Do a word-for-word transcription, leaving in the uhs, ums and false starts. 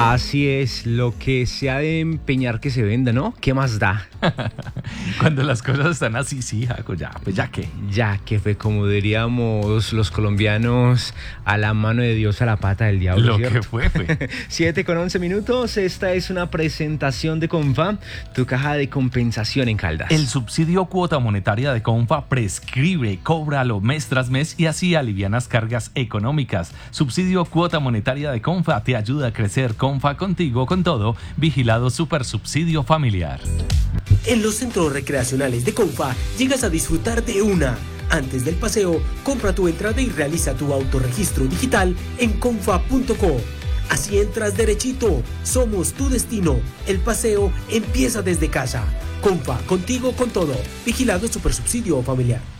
Así es, lo que se ha de empeñar que se venda, ¿no? ¿Qué más da? Cuando las cosas están así, sí, Jaco, ya, pues ya que. Ya que fue, como diríamos los colombianos, a la mano de Dios, a la pata del diablo, Lo ¿cierto? que fue, fue. siete con once minutos, esta es una presentación de Confa, tu caja de compensación en Caldas. El subsidio cuota monetaria de Confa prescribe, cóbralo mes tras mes y así alivianas cargas económicas. Subsidio cuota monetaria de Confa te ayuda a crecer. Confa, contigo con todo. Vigilado Super Subsidio Familiar. En los centros recreacionales de Confa llegas a disfrutar de una. Antes del paseo, compra tu entrada y realiza tu autorregistro digital en confa punto co. Así entras derechito. Somos tu destino. El paseo empieza desde casa. Confa, contigo con todo. Vigilado Super Subsidio Familiar.